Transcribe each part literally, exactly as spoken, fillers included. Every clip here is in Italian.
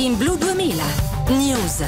In Blu duemila News.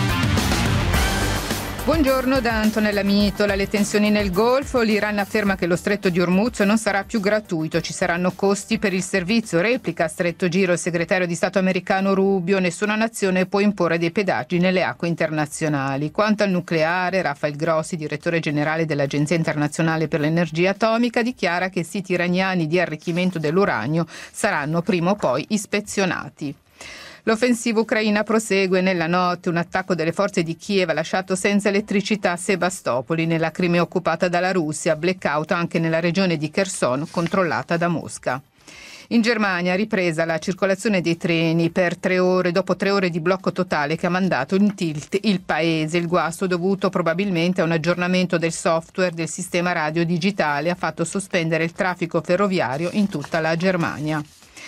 Buongiorno da Antonella Mitola. Le tensioni nel Golfo. L'Iran afferma che lo stretto di Hormuz non sarà più gratuito, ci saranno costi per il servizio. Replica a stretto giro il segretario di Stato americano Rubio: nessuna nazione può imporre dei pedaggi nelle acque internazionali. Quanto al nucleare, Rafael Grossi, direttore generale dell'Agenzia internazionale per l'energia atomica, dichiara che siti iraniani di arricchimento dell'uranio saranno prima o poi ispezionati. L'offensiva ucraina prosegue. Nella notte un attacco delle forze di Kiev ha lasciato senza elettricità Sebastopoli, nella Crimea occupata dalla Russia, blackout anche nella regione di Kherson controllata da Mosca. In Germania ripresa la circolazione dei treni per tre ore dopo tre ore di blocco totale che ha mandato in tilt il paese. Il guasto, dovuto probabilmente a un aggiornamento del software del sistema radio digitale, ha fatto sospendere il traffico ferroviario in tutta la Germania.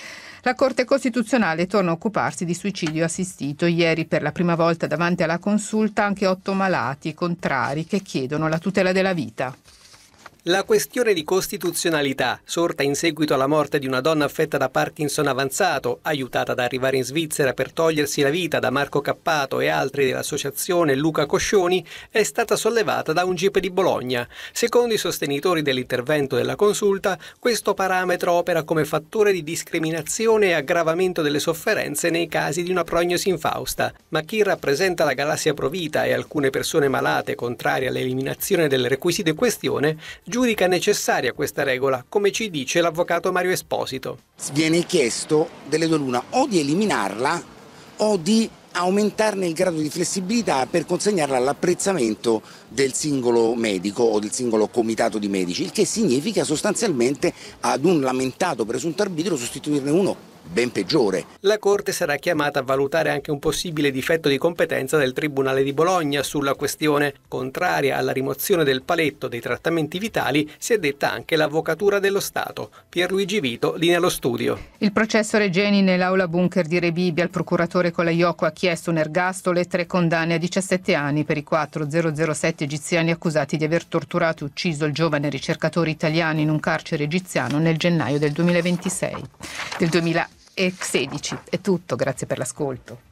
La Corte Costituzionale torna a occuparsi di suicidio assistito. Ieri per la prima volta davanti alla consulta anche otto malati contrari che chiedono la tutela della vita. La questione di costituzionalità, sorta in seguito alla morte di una donna affetta da Parkinson avanzato, aiutata ad arrivare in Svizzera per togliersi la vita da Marco Cappato e altri dell'associazione Luca Coscioni, è stata sollevata da un G I P di Bologna. Secondo i sostenitori dell'intervento della consulta, questo parametro opera come fattore di discriminazione e aggravamento delle sofferenze nei casi di una prognosi infausta. Ma chi rappresenta la galassia Provita e alcune persone malate contrarie all'eliminazione del requisito in questione giudica necessaria questa regola, come ci dice l'avvocato Mario Esposito. Viene chiesto delle due l'una, o di eliminarla o di aumentarne il grado di flessibilità per consegnarla all'apprezzamento del singolo medico o del singolo comitato di medici, il che significa sostanzialmente ad un lamentato presunto arbitrio sostituirne uno ben peggiore. La Corte sarà chiamata a valutare anche un possibile difetto di competenza del Tribunale di Bologna sulla questione. Contraria alla rimozione del paletto dei trattamenti vitali si è detta anche l'Avvocatura dello Stato. Pierluigi Vito, linea allo studio. Il processo Regeni nell'aula bunker di Rebibbia. Il procuratore Colaiocco ha chiesto un ergastolo e tre condanne a diciassette anni per i quattro zero zero sette egiziani accusati di aver torturato e ucciso il giovane ricercatore italiano in un carcere egiziano nel gennaio del duemilaventisei. Del duemilasedici. È tutto, grazie per l'ascolto.